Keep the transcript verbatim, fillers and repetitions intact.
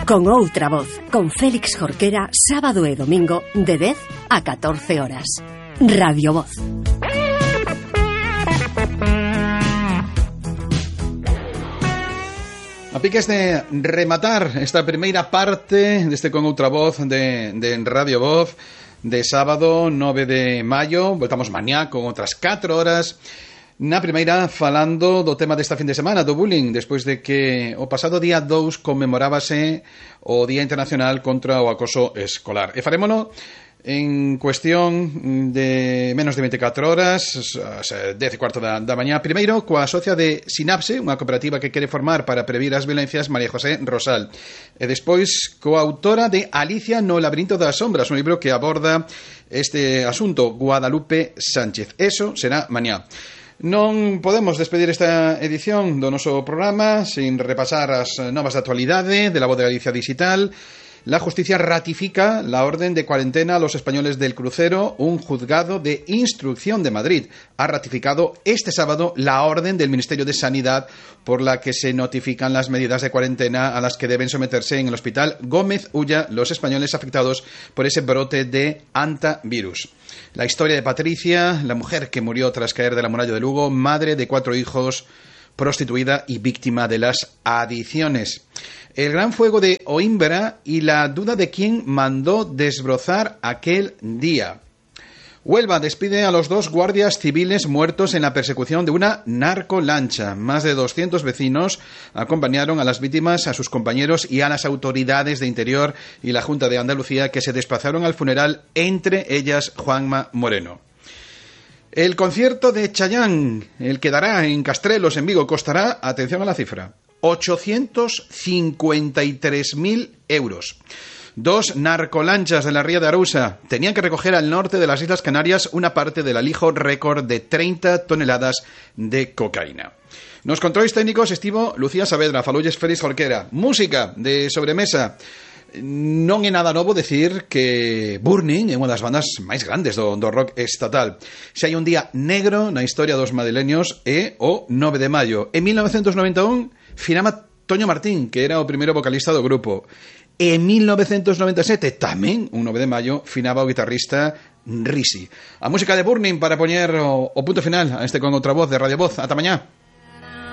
Con outra voz, con Félix Jorquera, sábado e domingo de dez a catorce horas. Radio Voz. A piques de rematar esta primeira parte deste Con outra voz de, de Radio Voz de sábado nove de maio. Voltamos mañá con outras catro horas. Na primeira, falando do tema desta fin de semana, do bullying, despois de que o pasado día dous conmemorábase o Día Internacional contra o Acoso Escolar. E farémono en cuestión de menos de veinticuatro horas, as dez e cuarto da, da mañá. Primeiro, coa socia de Sinapse, unha cooperativa que quere formar para prevenir as violencias, María José Rosal. E despois, coa autora de Alicia no labirinto das sombras, un libro que aborda este asunto, Guadalupe Sánchez. Eso será mañá. Non podemos despedir esta edición do noso programa sin repasar as novas de actualidade de la Voz de Galicia Digital. La justicia ratifica la orden de cuarentena a los españoles del crucero. Un juzgado de instrucción de Madrid ha ratificado este sábado la orden del Ministerio de Sanidad por la que se notifican las medidas de cuarentena a las que deben someterse en el hospital Gómez Ulla los españoles afectados por ese brote de hantavirus. La historia de Patricia, la mujer que murió tras caer de la muralla de Lugo, madre de cuatro hijos, prostituida y víctima de las adicciones. El gran fuego de Oímbra y la duda de quién mandó desbrozar aquel día. Huelva despide a los dos guardias civiles muertos en la persecución de una narcolancha. Más de doscientos vecinos acompañaron a las víctimas, a sus compañeros y a las autoridades de Interior y la Junta de Andalucía, que se desplazaron al funeral, entre ellas Juanma Moreno. El concierto de Chayanne, el que dará en Castrelos, en Vigo, costará, atención a la cifra, ochocientos cincuenta y tres mil euros. Dos narcolanchas de la ría de Arousa tenían que recoger al norte de las Islas Canarias una parte del alijo récord de treinta toneladas de cocaína. Nos controles técnicos estivo Lucía Saavedra, falolles Félix Jorquera. Música de sobremesa. Non é nada novo decir que Burning é unha das bandas máis grandes do, do rock estatal. Se hai un día negro na historia dos madrileños é o nove de maio. En mil novecentos noventa e un finaba Toño Martín, que era o primeiro vocalista do grupo. En mil novecentos noventa e sete, tamén un nove de maio, finaba o guitarrista Risi. A música de Burning para poñer o, o punto final a este Con outra voz de Radio Voz. Ata mañá.